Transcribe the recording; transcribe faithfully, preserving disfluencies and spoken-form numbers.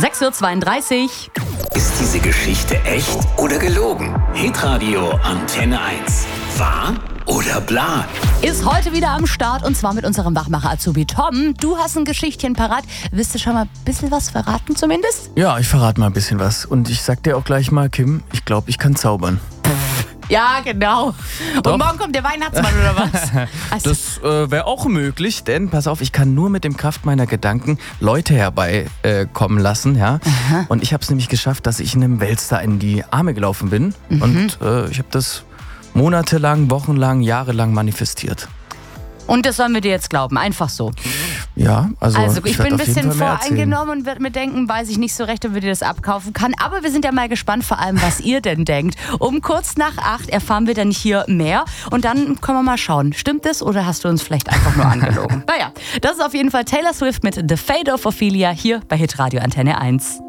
sechs Uhr zweiunddreißig. Ist diese Geschichte echt oder gelogen? Hitradio Antenne eins. Wahr oder bla? Ist heute wieder am Start und zwar mit unserem Wachmacher-Azubi Tom. Du hast ein Geschichtchen parat. Willst du schon mal ein bisschen was verraten zumindest? Ja, ich verrate mal ein bisschen was. Und ich sag dir auch gleich mal, Kim, ich glaube, ich kann zaubern. Ja, genau. Doch. Und morgen kommt der Weihnachtsmann oder was? Also, Das äh, wäre auch möglich, denn pass auf, ich kann nur mit dem Kraft meiner Gedanken Leute herbeikommen äh, kommen lassen, ja. Aha. Und ich habe es nämlich geschafft, dass ich einem Weltstar in die Arme gelaufen bin. Mhm. Und äh, ich habe das monatelang, wochenlang, jahrelang manifestiert. und das sollen wir dir jetzt glauben, einfach so. Ja, also, Also ich, ich bin werd ein auf jeden bisschen Fall mehr erzählen. voreingenommen und werde mir denken, weiß ich nicht so recht, ob wir dir das abkaufen kann. Aber wir sind ja mal gespannt, vor allem, was ihr denn denkt. Um kurz nach acht erfahren wir dann hier mehr und dann können wir mal schauen. Stimmt das oder hast du uns vielleicht einfach nur angelogen? Naja, das ist auf jeden Fall Taylor Swift mit The Fate of Ophelia hier bei Hitradio Antenne eins.